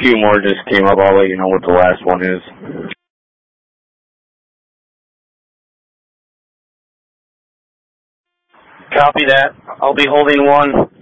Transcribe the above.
few more just came up. I'll let you know what the last one is. Copy that. I'll be holding one.